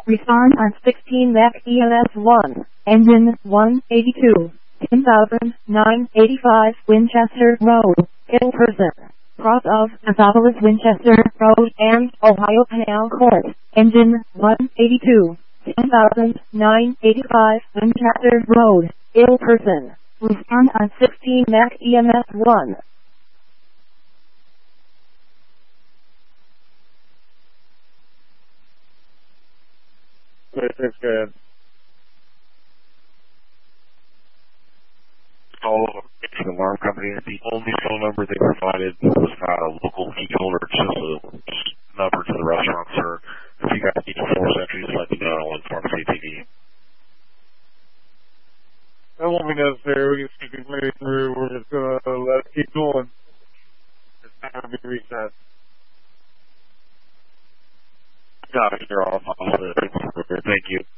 Respond on 16 Mac EMS 1. Engine 182. 10,985 Winchester Road, Hill Person. Cross of Annapolis Winchester Road and Ohio Canal Court. Engine 182. 10,985 Winchester Road, Hill Person. Respond on 16 Mac EMS 1. That's good. Call the alarm company. The only phone number they provided was not a local eagle or just a number to the restaurant, sir. If you guys need a force entry, just let me know and I'll inform CTV. That won't be necessary. We can stick it maybe through. We're just going to let it keep going. It's not going to be reset. Got it. You're off. Thank you.